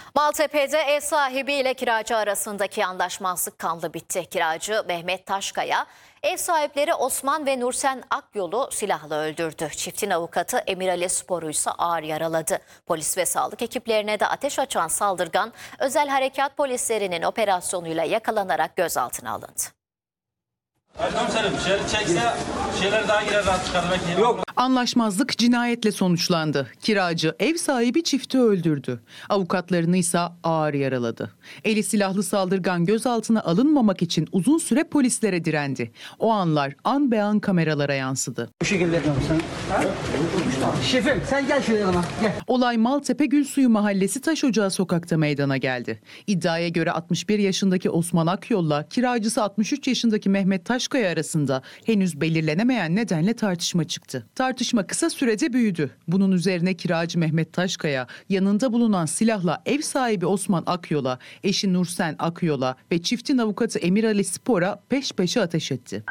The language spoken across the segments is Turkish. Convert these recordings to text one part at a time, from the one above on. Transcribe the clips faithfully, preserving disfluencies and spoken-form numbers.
Maltepe'de ev sahibi ile kiracı arasındaki anlaşmazlık kanlı bitti. Kiracı Mehmet Taşkaya, ev sahipleri Osman ve Nursen Akyol'u silahla öldürdü. Çiftin avukatı Emir Ali Spor'u ise ağır yaraladı. Polis ve sağlık ekiplerine de ateş açan saldırgan, özel harekat polislerinin operasyonuyla yakalanarak gözaltına alındı. Komiserim dışarı çekse şeyler daha girer rahat çıkar. Yok. Anlaşmazlık cinayetle sonuçlandı. Kiracı ev sahibi çifti öldürdü. Avukatlarını ise ağır yaraladı. Eli silahlı saldırgan gözaltına alınmamak için uzun süre polislere direndi. O anlar an be an kameralara yansıdı. Bu şekilde yapalım sen. Şefim sen gel şuraya yanıma gel. Olay Maltepe Gülsuyu Mahallesi Taşocağı sokakta meydana geldi. İddiaya göre altmış bir yaşındaki Osman Akyol'la kiracısı altmış üç yaşındaki Mehmet Taşkaya arasında henüz belirlenemeyen nedenle tartışma çıktı. Tartışma kısa sürede büyüdü. Bunun üzerine kiracı Mehmet Taşkaya yanında bulunan silahla ev sahibi Osman Akyol'a, eşi Nursen Akyol'a ve çiftin avukatı Emir Ali Spor'a peş peşe ateş etti.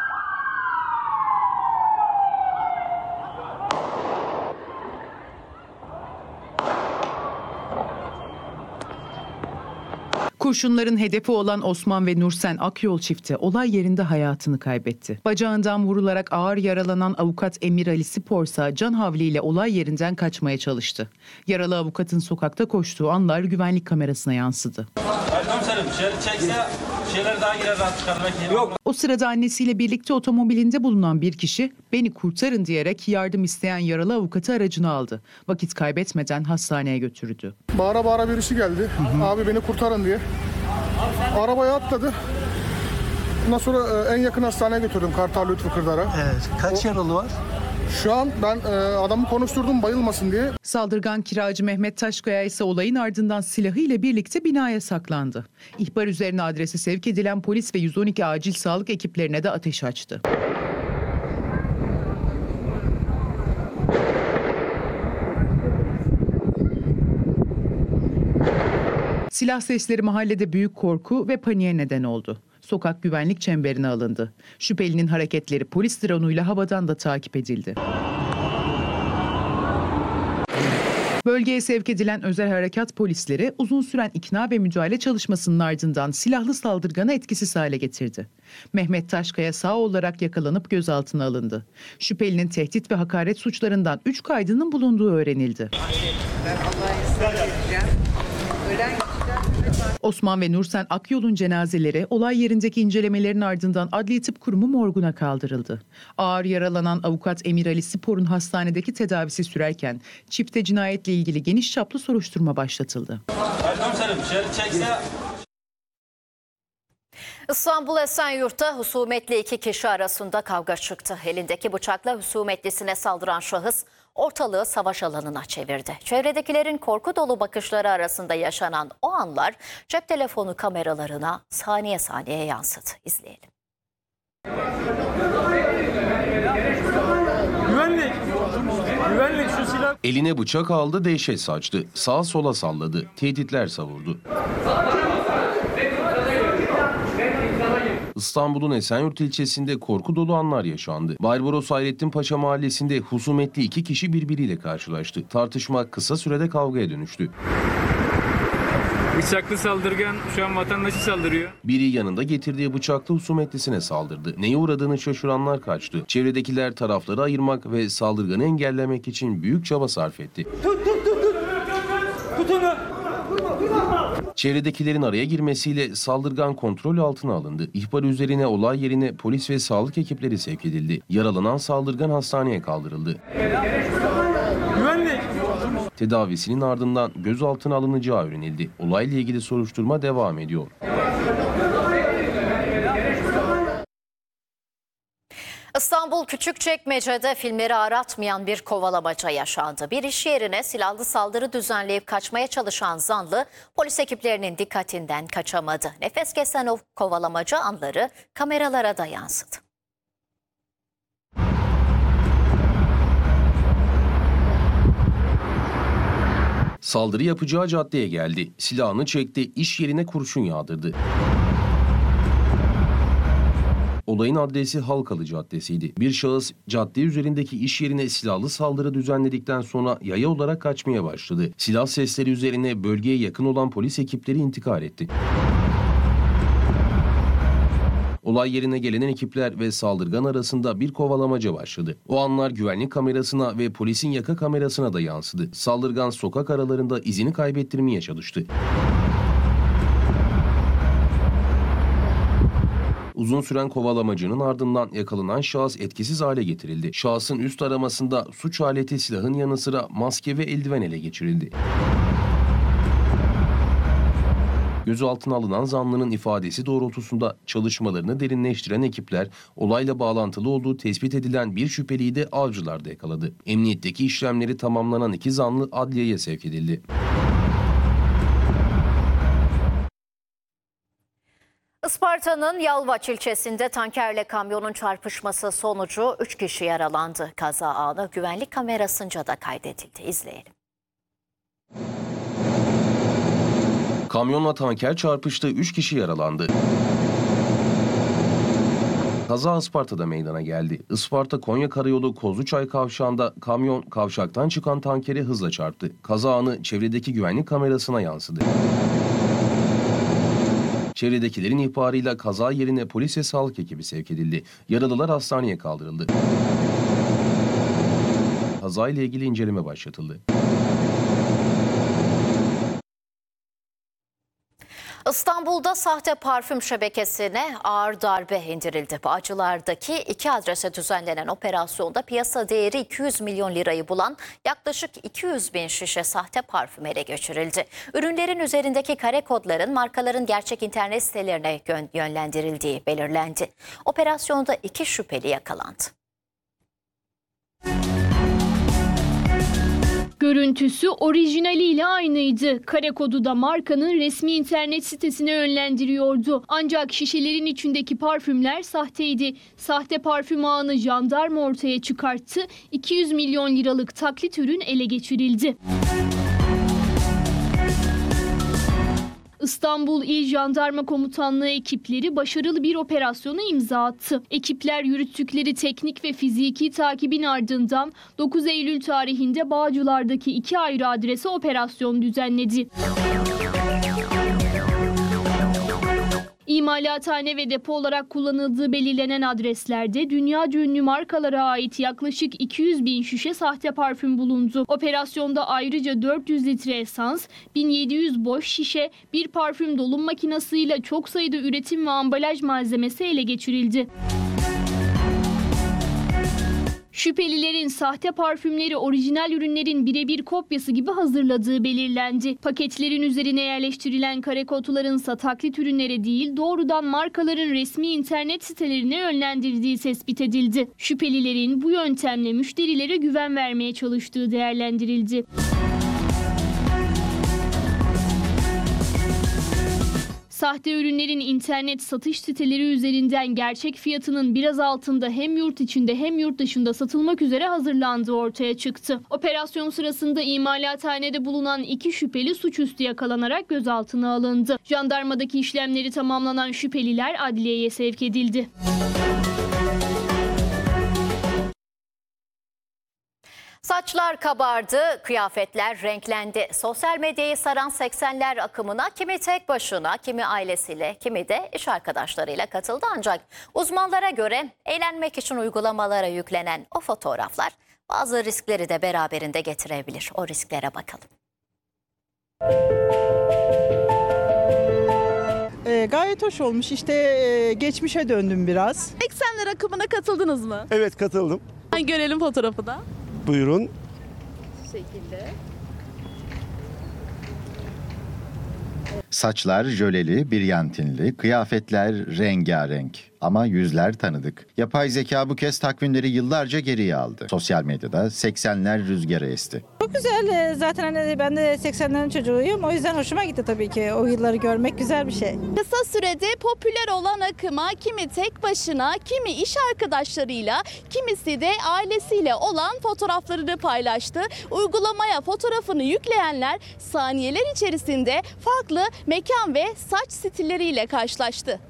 Kurşunların hedefi olan Osman ve Nursen Akyol çifti olay yerinde hayatını kaybetti. Bacağından vurularak ağır yaralanan avukat Emir Ali Spor ise canhavliyle olay yerinden kaçmaya çalıştı. Yaralı avukatın sokakta koştuğu anlar güvenlik kamerasına yansıdı. Komiserim dışarı çekse şeyler daha girer rahat çıkar. Yok. O sırada annesiyle birlikte otomobilinde bulunan bir kişi "Beni kurtarın" diyerek yardım isteyen yaralı avukatı aracına aldı. Vakit kaybetmeden hastaneye götürdü. Bağıra bağıra birisi geldi. Hı hı. Abi beni kurtarın diye. Arabaya atladı. Ondan sonra en yakın hastaneye götürdüm, Kartal Lütfü Kırdar'a. Evet. Kaç o, yaralı var? Şu an ben e, adamı konuşturdum bayılmasın diye. Saldırgan kiracı Mehmet Taşkaya ise olayın ardından silahı ile birlikte binaya saklandı. İhbar üzerine adrese sevk edilen polis ve yüz on iki acil sağlık ekiplerine de ateş açtı. Silah sesleri mahallede büyük korku ve paniğe neden oldu. Sokak güvenlik çemberine alındı. Şüphelinin hareketleri polis drone'uyla havadan da takip edildi. Bölgeye sevk edilen özel harekat polisleri uzun süren ikna ve müdahale çalışmasının ardından silahlı saldırganı etkisiz hale getirdi. Mehmet Taşkaya sağ olarak yakalanıp gözaltına alındı. Şüphelinin tehdit ve hakaret suçlarından üç kaydının bulunduğu öğrenildi. Ben Allah'a ısrar edeceğim. Ölen Osman ve Nursen Akyol'un cenazeleri olay yerindeki incelemelerin ardından Adli Tıp Kurumu morguna kaldırıldı. Ağır yaralanan avukat Emir Ali Spor'un hastanedeki tedavisi sürerken çifte cinayetle ilgili geniş çaplı soruşturma başlatıldı. Komiserim dışarı çekse... İstanbul Esenyurt'ta husumetli iki kişi arasında kavga çıktı. Elindeki bıçakla husumetlisine saldıran şahıs ortalığı savaş alanına çevirdi. Çevredekilerin korku dolu bakışları arasında yaşanan o anlar cep telefonu kameralarına saniye saniye yansıdı. İzleyelim. Güvenlik! Güvenlik şu silah... Eline bıçak aldı, dehşet saçtı. Sağa sola salladı, tehditler savurdu. İstanbul'un Esenyurt ilçesinde korku dolu anlar yaşandı. Barbaros Hayrettin Paşa mahallesinde husumetli iki kişi birbiriyle karşılaştı. Tartışma kısa sürede kavgaya dönüştü. Bıçaklı saldırgan şu an vatandaşı saldırıyor. Biri yanında getirdiği bıçakla husumetlisine saldırdı. Neye uğradığını şaşıranlar kaçtı. Çevredekiler tarafları ayırmak ve saldırganı engellemek için büyük çaba sarf etti. Tut tut tut tut! Tut onu! Çevredekilerin araya girmesiyle saldırgan kontrol altına alındı. İhbar üzerine olay yerine polis ve sağlık ekipleri sevk edildi. Yaralanan saldırgan hastaneye kaldırıldı. Güvenlik! Tedavisinin ardından gözaltına alınacağı öğrenildi. Olayla ilgili soruşturma devam ediyor. İstanbul Küçükçekmece'de filmleri aratmayan bir kovalamaca yaşandı. Bir iş yerine silahlı saldırı düzenleyip kaçmaya çalışan zanlı polis ekiplerinin dikkatinden kaçamadı. Nefes kesen o kovalamaca anları kameralara da yansıdı. Saldırı yapacağı caddeye geldi. Silahını çekti, iş yerine kurşun yağdırdı. Olayın adresi Halkalı Caddesi'ydi. Bir şahıs cadde üzerindeki iş yerine silahlı saldırı düzenledikten sonra yaya olarak kaçmaya başladı. Silah sesleri üzerine bölgeye yakın olan polis ekipleri intikal etti. Olay yerine gelen ekipler ve saldırgan arasında bir kovalamaca başladı. O anlar güvenlik kamerasına ve polisin yaka kamerasına da yansıdı. Saldırgan sokak aralarında izini kaybettirmeye çalıştı. Uzun süren kovalamacının ardından yakalanan şahıs etkisiz hale getirildi. Şahsın üst aramasında suç aleti, silahın yanı sıra maske ve eldiven ele geçirildi. Gözaltına alınan zanlının ifadesi doğrultusunda çalışmalarını derinleştiren ekipler olayla bağlantılı olduğu tespit edilen bir şüpheliyi de Avcılar'da yakaladı. Emniyetteki işlemleri tamamlanan iki zanlı adliyeye sevk edildi. Isparta'nın Yalvaç ilçesinde tankerle kamyonun çarpışması sonucu üç kişi yaralandı. Kaza anı güvenlik kamerasınca da kaydedildi. İzleyelim. Kamyonla tanker çarpıştı, üç kişi yaralandı. Kaza Isparta'da meydana geldi. Isparta-Konya Karayolu Kozluçay kavşağında kamyon kavşaktan çıkan tankere hızla çarptı. Kaza anı çevredeki güvenlik kamerasına yansıdı. Çevredekilerin ihbarıyla kaza yerine polis ve sağlık ekibi sevk edildi. Yaralılar hastaneye kaldırıldı. Kazayla ilgili inceleme başlatıldı. İstanbul'da sahte parfüm şebekesine ağır darbe indirildi. Bağcılar'daki iki adrese düzenlenen operasyonda piyasa değeri iki yüz milyon lirayı bulan yaklaşık iki yüz bin şişe sahte parfüm ele geçirildi. Ürünlerin üzerindeki kare kodların markaların gerçek internet sitelerine yönlendirildiği belirlendi. Operasyonda iki şüpheli yakalandı. Görüntüsü orijinaliyle aynıydı. Kare kodu da markanın resmi internet sitesine yönlendiriyordu. Ancak şişelerin içindeki parfümler sahteydi. Sahte parfüm ağını jandarma ortaya çıkarttı. iki yüz milyon liralık taklit ürün ele geçirildi. İstanbul İl Jandarma Komutanlığı ekipleri başarılı bir operasyona imza attı. Ekipler yürüttükleri teknik ve fiziki takibin ardından dokuz Eylül tarihinde Bağcılar'daki iki ayrı adrese operasyon düzenledi. İmalathane ve depo olarak kullanıldığı belirlenen adreslerde dünyaca ünlü markalara ait yaklaşık iki yüz bin şişe sahte parfüm bulundu. Operasyonda ayrıca dört yüz litre esans, bin yedi yüz boş şişe, bir parfüm dolum makinesiyle çok sayıda üretim ve ambalaj malzemesi ele geçirildi. Şüphelilerin sahte parfümleri orijinal ürünlerin birebir kopyası gibi hazırladığı belirlendi. Paketlerin üzerine yerleştirilen kare kodlarınsa taklit ürünlere değil doğrudan markaların resmi internet sitelerine yönlendirdiği tespit edildi. Şüphelilerin bu yöntemle müşterilere güven vermeye çalıştığı değerlendirildi. Sahte ürünlerin internet satış siteleri üzerinden gerçek fiyatının biraz altında hem yurt içinde hem yurt dışında satılmak üzere hazırlandığı ortaya çıktı. Operasyon sırasında imalathanede bulunan iki şüpheli suçüstü yakalanarak gözaltına alındı. Jandarmadaki işlemleri tamamlanan şüpheliler adliyeye sevk edildi. Saçlar kabardı, kıyafetler renklendi. Sosyal medyayı saran seksenler akımına kimi tek başına, kimi ailesiyle, kimi de iş arkadaşlarıyla katıldı. Ancak uzmanlara göre eğlenmek için uygulamalara yüklenen o fotoğraflar bazı riskleri de beraberinde getirebilir. O risklere bakalım. E, gayet hoş olmuş. İşte e, geçmişe döndüm biraz. seksenler akımına katıldınız mı? Evet, katıldım. Görelim fotoğrafı da. Buyurun. Bu şekilde. Saçlar jöleli, biryantinli, kıyafetler rengarenk ama yüzler tanıdık. Yapay zeka bu kez takvimleri yıllarca geriye aldı. Sosyal medyada seksenler rüzgarı esti. Çok güzel. Zaten hani ben de seksenlerin çocuğuyum. O yüzden hoşuma gitti tabii ki. O yılları görmek güzel bir şey. Kısa sürede popüler olan akıma kimi tek başına, kimi iş arkadaşlarıyla, kimisi de ailesiyle olan fotoğraflarını paylaştı. Uygulamaya fotoğrafını yükleyenler saniyeler içerisinde farklı mekan ve saç stilleriyle karşılaştı.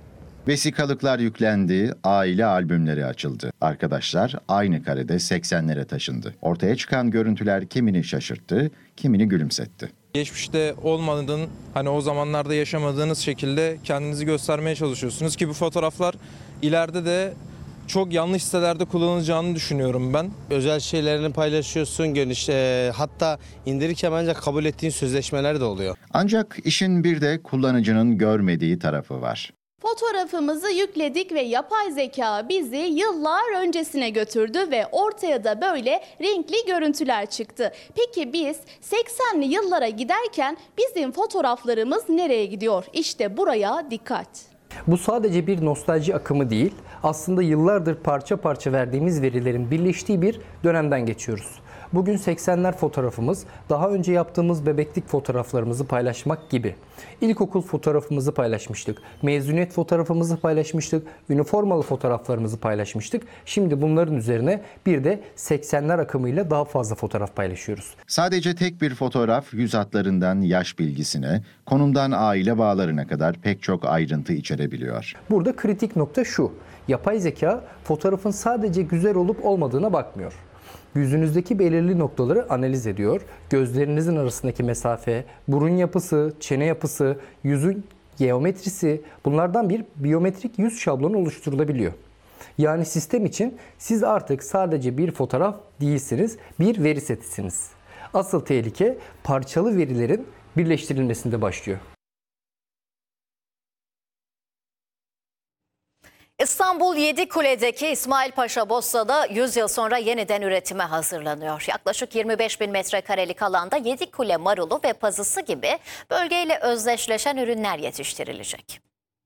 Vesikalıklar yüklendi, aile albümleri açıldı. Arkadaşlar aynı karede seksenlere taşındı. Ortaya çıkan görüntüler kimini şaşırttı, kimini gülümsetti. Geçmişte olmadığın, hani o zamanlarda yaşamadığınız şekilde kendinizi göstermeye çalışıyorsunuz ki bu fotoğraflar ileride de çok yanlış sitelerde kullanılacağını düşünüyorum ben. Özel şeylerini paylaşıyorsun, gönüş, e, hatta indirirken ancak kabul ettiğin sözleşmeler de oluyor. Ancak işin bir de kullanıcının görmediği tarafı var. Fotoğrafımızı yükledik ve yapay zeka bizi yıllar öncesine götürdü ve ortaya da böyle renkli görüntüler çıktı. Peki biz seksenli yıllara giderken bizim fotoğraflarımız nereye gidiyor? İşte buraya dikkat. Bu sadece bir nostalji akımı değil, aslında yıllardır parça parça verdiğimiz verilerin birleştiği bir dönemden geçiyoruz. Bugün seksenler fotoğrafımız, daha önce yaptığımız bebeklik fotoğraflarımızı paylaşmak gibi. İlkokul fotoğrafımızı paylaşmıştık, mezuniyet fotoğrafımızı paylaşmıştık, üniformalı fotoğraflarımızı paylaşmıştık. Şimdi bunların üzerine bir de seksenler akımıyla daha fazla fotoğraf paylaşıyoruz. Sadece tek bir fotoğraf yüz hatlarından yaş bilgisine, konumdan aile bağlarına kadar pek çok ayrıntı içerebiliyor. Burada kritik nokta şu, yapay zeka fotoğrafın sadece güzel olup olmadığına bakmıyor. Yüzünüzdeki belirli noktaları analiz ediyor. Gözlerinizin arasındaki mesafe, burun yapısı, çene yapısı, yüzün geometrisi, bunlardan bir biyometrik yüz şablonu oluşturulabiliyor. Yani sistem için siz artık sadece bir fotoğraf değilsiniz, bir veri setisiniz. Asıl tehlike parçalı verilerin birleştirilmesinde başlıyor. İstanbul Yedikule'deki İsmail Paşa Bostanı yüz yıl sonra yeniden üretime hazırlanıyor. Yaklaşık yirmi beş bin metrekarelik alanda Yedikule marulu ve pazısı gibi bölgeyle özdeşleşen ürünler yetiştirilecek.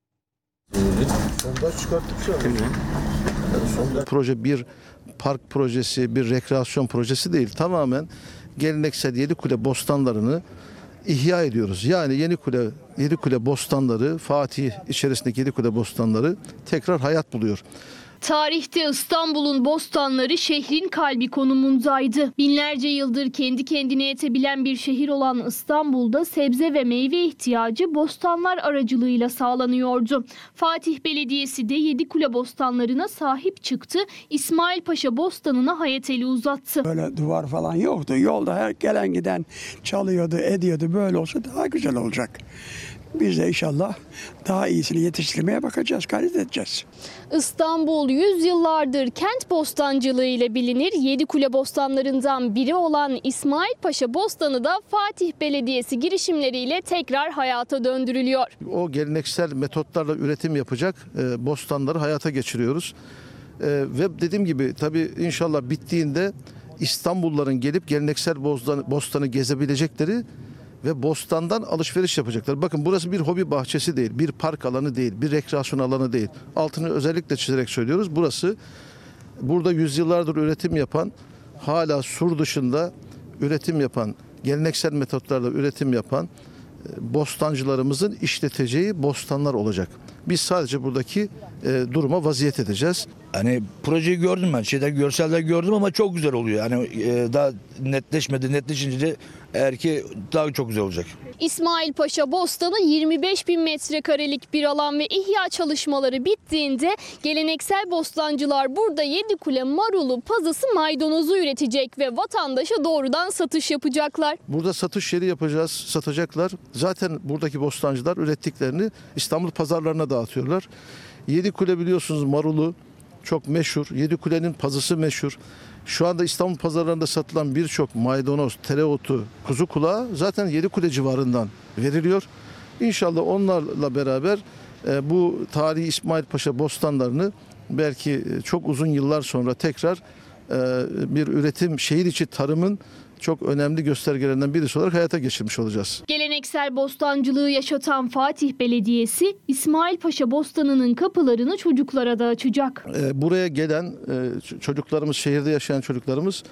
Proje bir park projesi, bir rekreasyon projesi değil. Tamamen geleneksel Yedikule bostanlarını ihya ediyoruz. Yani Yenikule, Yedikule bostanları, Fatih içerisindeki Yedikule bostanları tekrar hayat buluyor. Tarihte İstanbul'un bostanları şehrin kalbi konumundaydı. Binlerce yıldır kendi kendine yetebilen bir şehir olan İstanbul'da sebze ve meyve ihtiyacı bostanlar aracılığıyla sağlanıyordu. Fatih Belediyesi de Yedikule bostanlarına sahip çıktı. İsmail Paşa Bostanı'na hayateli uzattı. Böyle duvar falan yoktu. Yolda her gelen giden çalıyordu, ediyordu. Böyle olsa daha güzel olacak. Biz de inşallah daha iyisini yetiştirmeye bakacağız, gayret edeceğiz. İstanbul yüzyıllardır kent bostancılığı ile bilinir. Yedikule bostanlarından biri olan İsmail Paşa Bostanı da Fatih Belediyesi girişimleriyle tekrar hayata döndürülüyor. O geleneksel metotlarla üretim yapacak e, bostanları hayata geçiriyoruz. E, ve dediğim gibi tabii inşallah bittiğinde İstanbulluların gelip geleneksel bostanı, bostanı gezebilecekleri ve bostandan alışveriş yapacaklar. Bakın burası bir hobi bahçesi değil, bir park alanı değil, bir rekreasyon alanı değil. Altını özellikle çizerek söylüyoruz. Burası burada yüzyıllardır üretim yapan, hala sur dışında üretim yapan, geleneksel metotlarla üretim yapan bostancılarımızın işleteceği bostanlar olacak. Biz sadece buradaki e, duruma vaziyet edeceğiz. Hani projeyi gördüm ben, şeyler görseller gördüm ama çok güzel oluyor. Yani e, daha netleşmedi, netleşince de eğer ki daha çok güzel olacak. İsmail Paşa Bostanı yirmi beş bin metrekarelik bir alan ve ihya çalışmaları bittiğinde geleneksel bostancılar burada Yedikule marulu, pazısı, maydanozu üretecek ve vatandaşa doğrudan satış yapacaklar. Burada satış yeri yapacağız, satacaklar. Zaten buradaki bostancılar ürettiklerini İstanbul pazarlarına dağıtıyorlar. Yedikule biliyorsunuz marulu çok meşhur. Yedikule'nin pazısı meşhur. Şu anda İstanbul pazarlarında satılan birçok maydanoz, tereotu, kuzu kulağı zaten Yedikule civarından veriliyor. İnşallah onlarla beraber e, bu tarihi İsmail Paşa bostanlarını belki çok uzun yıllar sonra tekrar e, bir üretim, şehir içi tarımın çok önemli göstergelerinden birisi olarak hayata geçirmiş olacağız. Geleneksel bostancılığı yaşatan Fatih Belediyesi, İsmail Paşa Bostanı'nın kapılarını çocuklara da açacak. Buraya gelen çocuklarımız, şehirde yaşayan çocuklarımız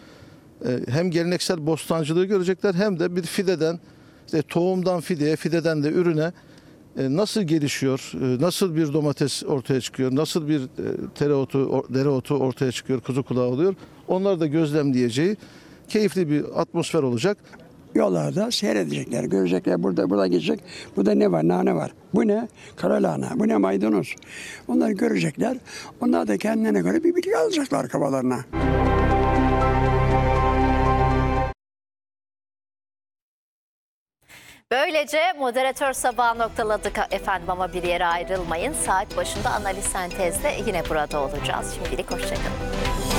hem geleneksel bostancılığı görecekler hem de bir fideden, işte tohumdan fideye, fideden de ürüne nasıl gelişiyor, nasıl bir domates ortaya çıkıyor, nasıl bir tereotu, dereotu ortaya çıkıyor, kuzu kulağı oluyor. Onları da gözlemleyeceği keyifli bir atmosfer olacak. Yollarda seyredecekler, görecekler. Burada burada geçecek. Burada ne var? Nane var. Bu ne? Kara lahana. Bu ne? Maydanoz. Onları görecekler. Onlar da kendilerine göre bir bilgi alacaklar kafalarına. Böylece moderatör sabahı noktaladık efendim ama bir yere ayrılmayın. Saat başında analiz sentezde yine burada olacağız. Şimdilik hoşçakalın.